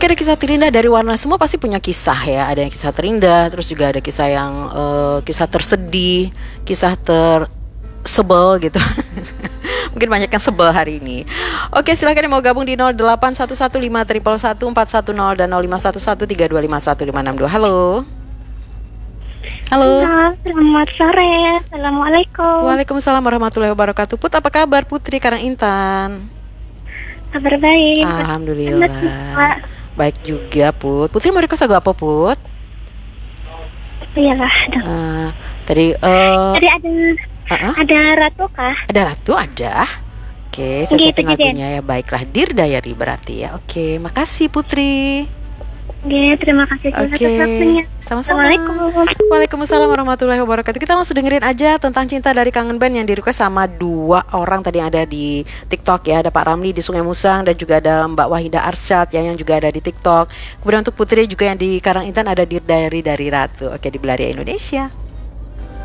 Oke, ada kisah terindah dari Warna. Semua pasti punya kisah ya. Ada yang kisah terindah, terus juga ada kisah yang kisah tersedih, kisah tersebel gitu. Mungkin banyak yang sebel hari ini. Oke, silakan yang mau gabung di 081151111410 dan 051132515662. Halo. Halo. Selamat sore. Assalamualaikum. Waalaikumsalam warahmatullahi wabarakatuh. Put, apa kabar Putri Karangintan? Kabar baik. Alhamdulillah. Baik juga Put. Putri mau request lagu apa Put? Iyalah. Tadi ada Ratu kah? Ada Ratu ada. Oke, saya siapin lagunya ya. Baiklah, Dear Diary berarti ya. Oke, makasih Putri. Oke, terima kasih juga atas waktunya. Sama-sama. Waalaikumsalam warahmatullahi wabarakatuh. Kita langsung dengerin aja tentang cinta dari Kangen Band yang di-request sama 2 orang tadi yang ada di TikTok ya. Ada Pak Ramli di Sungai Musang dan juga ada Mbak Wahida Arsyad yang juga ada di TikTok. Kemudian untuk Putri juga yang di Karangintan ada Dear Diary dari Ratu. Oke, di Belaria Indonesia.